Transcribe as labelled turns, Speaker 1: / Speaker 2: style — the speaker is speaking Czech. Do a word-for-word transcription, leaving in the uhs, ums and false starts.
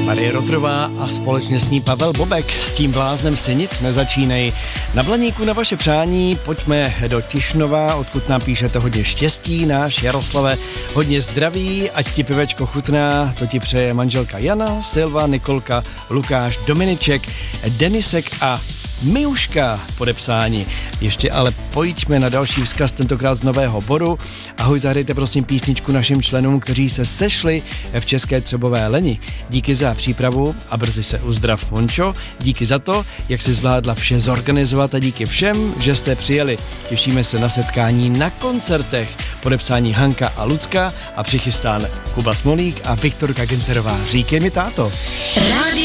Speaker 1: Marie Rotrová a společně s ní Pavel Bobek. S tím bláznem si nic nezačínej. Na Blaníku na vaše přání pojďme do Tišnova, odkud nám píšete hodně štěstí. Náš Jaroslave, hodně zdraví, ať ti pivečko chutná. To ti přeje manželka Jana, Silva, Nikolka, Lukáš, Dominiček, Denisek a Miuška podepsáni. Ještě ale pojďme na další vzkaz, tentokrát z Nového Boru. Ahoj, zahrajte prosím písničku našim členům, kteří se sešli v České Třebové Leni. Díky za přípravu a brzy se uzdrav, Mončo. Díky za to, jak si zvládla vše zorganizovat a díky všem, že jste přijeli. Těšíme se na setkání na koncertech. Podepsání Hanka a Lucka a přichystán Kuba Smolík a Viktorka Gencerová. Říkej mi, táto.
Speaker 2: Rádio